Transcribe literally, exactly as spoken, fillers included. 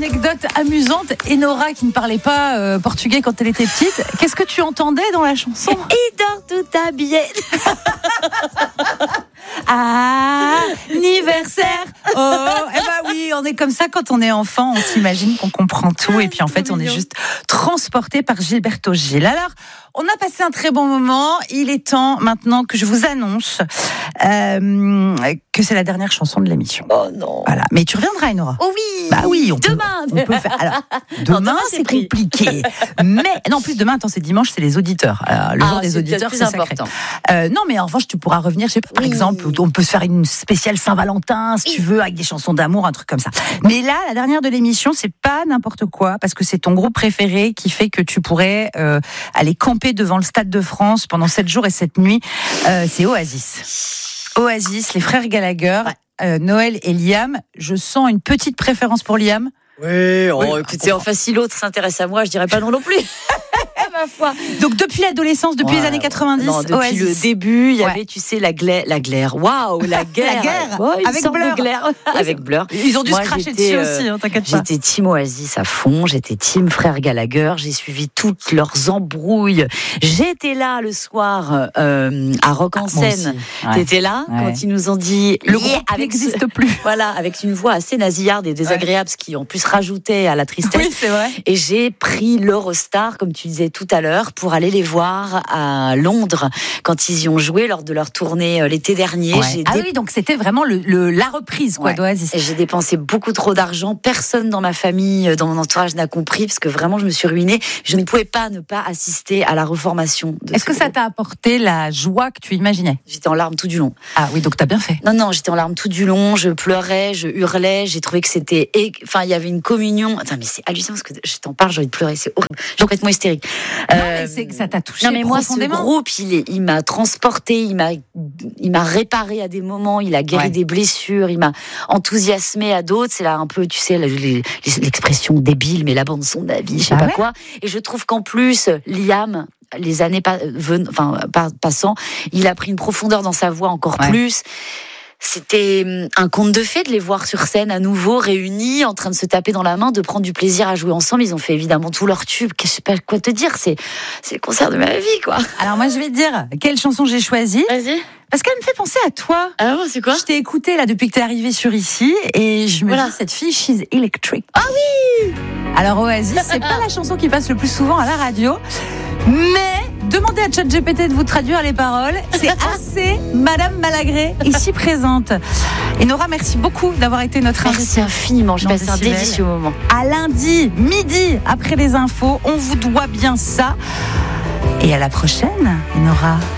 anecdote amusante. Enora, qui ne parlait pas euh, portugais quand elle était petite, qu'est-ce que tu entendais dans la chanson ? Il dort tout habillé. Ah, anniversaire. Oh, eh ben oui, on est comme ça quand on est enfant, on s'imagine qu'on comprend tout et puis en fait on est juste transporté par Gilberto Gil. Alors, on a passé un très bon moment, il est temps maintenant que je vous annonce euh, que c'est la dernière chanson de l'émission. Oh non. Voilà, mais tu reviendras Enora. Oh oui. Bah oui, on demain. Peut, on peut faire. Alors, demain, non, demain c'est, c'est compliqué. Mais non, en plus demain, attends, c'est dimanche, c'est les auditeurs. Alors, le ah, jour des c'est auditeurs, plus c'est important. Euh, non, mais en revanche, tu pourras revenir. Je sais pas, par oui. exemple, on peut se faire une spéciale Saint-Valentin, si oui. tu veux, avec des chansons d'amour, un truc comme ça. Mais là, la dernière de l'émission, c'est pas n'importe quoi, parce que c'est ton groupe préféré qui fait que tu pourrais euh, aller camper devant le Stade de France pendant sept jours et sept nuits. Euh, c'est Oasis. Oasis, les frères Gallagher, ouais. euh, Noël et Liam. Je sens une petite préférence pour Liam. Oui, oh, oui écoutez, enfin si l'autre s'intéresse à moi, je dirais pas non non plus. Ma foi. Donc depuis l'adolescence, depuis ouais, les années quatre-vingt-dix, non, depuis Oasis. le début, il y avait, ouais. tu sais, la glaire, la glaire. Waouh, la guerre. la guerre. Oh, avec Blur. Glaire. Avec Blur. Ils ont dû moi, se cracher dessus euh, aussi, hein, t'inquiète pas. J'étais team Oasis à fond, j'étais team frère Gallagher, j'ai suivi toutes leurs embrouilles. J'étais là le soir euh, à Rock en ah, Seine. Ouais. T'étais là ouais. quand ils nous ont dit le groupe n'existe ce... plus. Voilà, avec une voix assez nasillarde et désagréable, ouais. ce qui en plus rajoutait à la tristesse. Oui, c'est vrai. Et j'ai pris l'Eurostar, comme tu disais tout à l'heure, pour aller les voir à Londres quand ils y ont joué lors de leur tournée l'été dernier. Ouais. J'ai ah dé... oui, donc c'était vraiment le, le, la reprise quoi, ouais. d'Oasis. Et j'ai dépensé beaucoup trop d'argent. Personne dans ma famille, dans mon entourage n'a compris parce que vraiment je me suis ruinée. Je ne pouvais pas ne pas assister à la reformation. De Est-ce que ça t'a apporté la joie que tu imaginais ? J'étais en larmes tout du long. Ah oui, donc t'as bien fait. Non, non, j'étais en larmes tout du long. Je pleurais, je hurlais. J'ai trouvé que c'était... Enfin, il y avait une communion. Attends, mais c'est hallucinant parce que je t'en parle, j'ai envie de pleurer. C'est horrible. Je suis complètement hystérique. Non, euh... mais c'est que ça t'a touché. Non, mais moi, ce profondément. groupe, il, est, il m'a transporté, il m'a, il m'a réparé à des moments, il a guéri ouais. des blessures, il m'a enthousiasmé à d'autres. C'est là un peu, tu sais, l'expression débile, mais la bande son de la vie, je sais ah pas ouais quoi. Et je trouve qu'en plus, Liam, les années pa- ven- enfin, pa- passant, il a pris une profondeur dans sa voix encore ouais. plus. C'était un conte de fées de les voir sur scène à nouveau, réunis, en train de se taper dans la main, de prendre du plaisir à jouer ensemble. Ils ont fait évidemment tous leurs tubes. Je sais pas quoi te dire, c'est, c'est le concert de ma vie, quoi. Alors moi, je vais te dire quelle chanson j'ai choisie. Vas-y. Parce qu'elle me fait penser à toi. Ah bon, c'est quoi ? Je t'ai écoutée là depuis que t'es arrivée sur ici et je me voilà. dis cette fille, she's electric. Ah oui ! Alors Oasis, c'est pas la chanson qui passe le plus souvent à la radio, mais demandez à ChatGPT de vous traduire les paroles. C'est assez Madame Malagré ici présente. Et Nora, merci beaucoup d'avoir été notre invitée. Merci infiniment. Je passe un délicieux moment. À lundi, midi, après les infos, on vous doit bien ça. Et à la prochaine, Nora.